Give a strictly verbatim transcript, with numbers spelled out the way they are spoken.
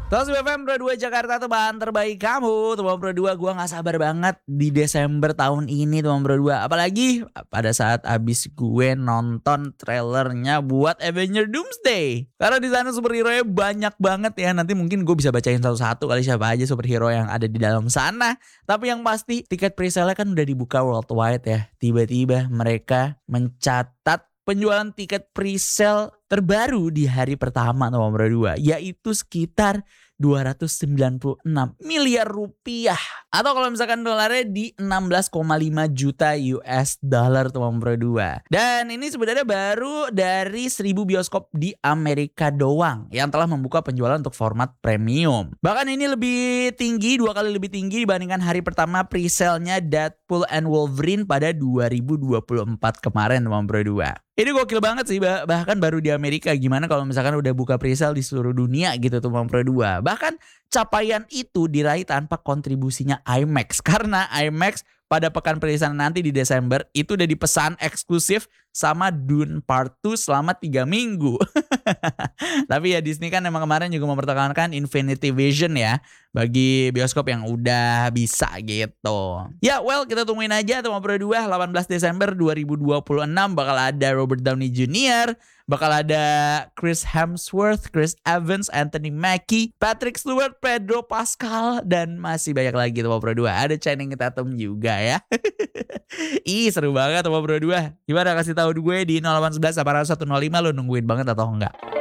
Terus B F M Pro dua Jakarta, teman terbaik kamu. Teman Pro dua, gue gak sabar banget di Desember tahun ini teman Pro dua. Apalagi pada saat abis gue nonton trailernya buat Avenger Doomsday. Karena di sana superhero-nya banyak banget ya. Nanti mungkin gue bisa bacain satu-satu kali siapa aja superhero yang ada di dalam sana. Tapi yang pasti tiket presale kan udah dibuka worldwide ya. Tiba-tiba mereka mencatat penjualan tiket presale terbaru di hari pertama nomor dua, yaitu sekitar dua ratus sembilan puluh enam miliar rupiah. Atau kalau misalkan dolarnya di enam belas koma lima juta U S dollar nomor dua. Dan ini sebenarnya baru dari seribu bioskop di Amerika doang yang telah membuka penjualan untuk format premium. Bahkan ini lebih tinggi, dua kali lebih tinggi dibandingkan hari pertama presale-nya Deadpool and Wolverine pada dua ribu dua puluh empat kemarin nomor dua. Ini gokil banget sih, bahkan baru di Amerika. Gimana kalau misalkan udah buka presale di seluruh dunia gitu tuh Pro dua. Bahkan capaian itu diraih tanpa kontribusinya IMAX. Karena IMAX pada pekan presale nanti di Desember itu udah dipesan eksklusif sama Dune Part dua selama tiga minggu. Tapi ya Disney kan emang kemarin juga mempertahankan Infinity Vision ya bagi bioskop yang udah bisa gitu. Ya well, kita tungguin aja tuh Pro dua delapan belas Desember dua ribu dua puluh enam bakal ada Robert Downey Junior, bakal ada Chris Hemsworth, Chris Evans, Anthony Mackie, Patrick Stewart, Pedro Pascal, dan masih banyak lagi tuh Pro dua. Ada Channing Tatum juga ya. Ih seru banget tuh Pro dua. Gimana, kasih tahu gue di nol delapan satu satu delapan satu nol lima, lo nungguin banget atau enggak?